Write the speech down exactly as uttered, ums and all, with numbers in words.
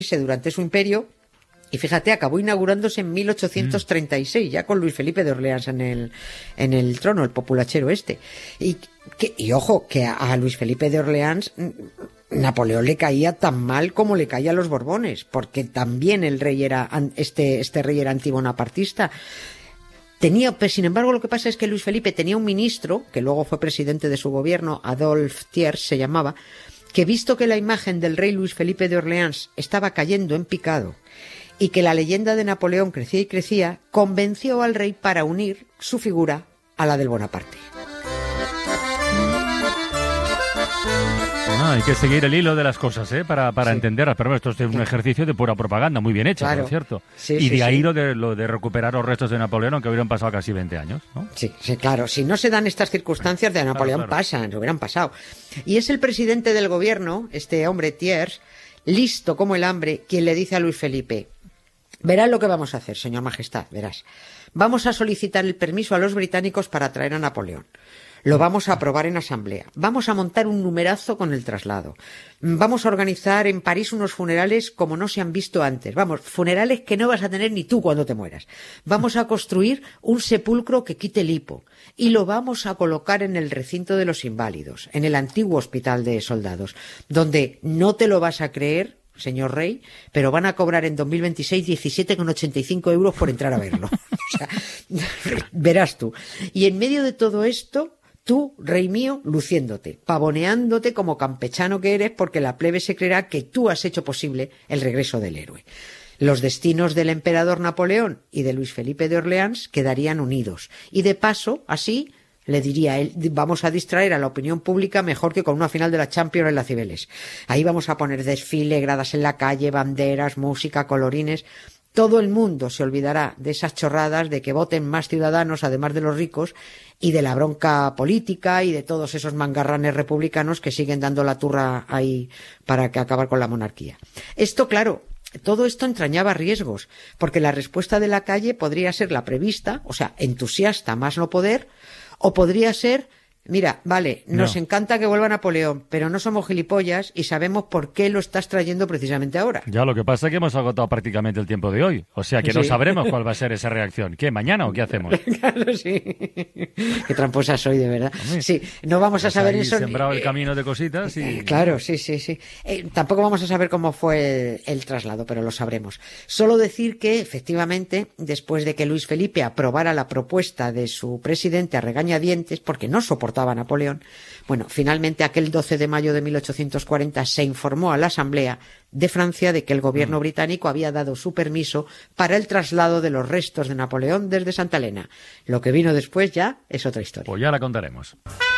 durante su imperio. Y fíjate, acabó inaugurándose en mil ochocientos treinta y seis, ya con Luis Felipe de Orleans en el, en el trono, el populachero este. Y, que, y ojo, que a, a Luis Felipe de Orleans Napoleón le caía tan mal como le caía a los Borbones, porque también el rey era, este, este rey era antibonapartista. Tenía, pues, sin embargo, lo que pasa es que Luis Felipe tenía un ministro, que luego fue presidente de su gobierno, Adolphe Thiers se llamaba, que visto que la imagen del rey Luis Felipe de Orleans estaba cayendo en picado, y que la leyenda de Napoleón crecía y crecía, convenció al rey para unir su figura a la del Bonaparte. Ah, hay que seguir el hilo de las cosas, ¿eh? Para, para sí. entenderlas. Pero esto es un ejercicio de pura propaganda, muy bien hecho, claro. ¿no es cierto? Sí, y sí, de ahí sí. lo de lo de recuperar los restos de Napoleón, aunque hubieran pasado casi veinte años, ¿no? Sí, sí, claro. Si no se dan estas circunstancias de Napoleón, claro, claro. pasan, se hubieran pasado. Y es el presidente del gobierno, este hombre Thiers, listo como el hambre, quien le dice a Luis Felipe: verás lo que vamos a hacer, señor Majestad, verás. Vamos a solicitar el permiso a los británicos para traer a Napoleón. Lo vamos a aprobar en asamblea. Vamos a montar un numerazo con el traslado. Vamos a organizar en París unos funerales como no se han visto antes. Vamos, funerales que no vas a tener ni tú cuando te mueras. Vamos a construir un sepulcro que quite el hipo. Y lo vamos a colocar en el recinto de los inválidos, en el antiguo hospital de soldados, donde no te lo vas a creer, señor rey, pero van a cobrar en dos mil veintiséis diecisiete con ochenta y cinco euros por entrar a verlo. O sea, verás tú. Y en medio de todo esto, tú, rey mío, luciéndote, pavoneándote como campechano que eres, porque la plebe se creerá que tú has hecho posible el regreso del héroe. Los destinos del emperador Napoleón y de Luis Felipe de Orleans quedarían unidos. Y de paso, así, le diría él, vamos a distraer a la opinión pública mejor que con una final de la Champions en la Cibeles. Ahí vamos a poner desfile, gradas en la calle, banderas, música, colorines. Todo el mundo se olvidará de esas chorradas de que voten más ciudadanos, además de los ricos, y de la bronca política y de todos esos mangarranes republicanos que siguen dando la turra ahí para que acabar con la monarquía. Esto, claro, todo esto entrañaba riesgos, porque la respuesta de la calle podría ser la prevista, o sea, entusiasta más no poder, o podría ser: mira, vale, nos no. encanta que vuelva Napoleón, pero no somos gilipollas y sabemos por qué lo estás trayendo precisamente ahora. Ya, lo que pasa es que hemos agotado prácticamente el tiempo de hoy. O sea que sí. no sabremos cuál va a ser esa reacción. ¿Qué, mañana o qué hacemos? Claro, sí. Qué tramposa soy, de verdad. Sí, no vamos pues a saber ahí eso. sembrado el camino de cositas y... Claro, sí, sí, sí. Eh, tampoco vamos a saber cómo fue el, el traslado, pero lo sabremos. Solo decir que, efectivamente, después de que Luis Felipe aprobara la propuesta de su presidente a regañadientes, porque no soportaba a Napoleón, bueno, finalmente aquel doce de mayo de mil ochocientos cuarenta se informó a la Asamblea de Francia de que el gobierno británico había dado su permiso para el traslado de los restos de Napoleón desde Santa Elena. Lo que vino después ya es otra historia. Pues ya la contaremos.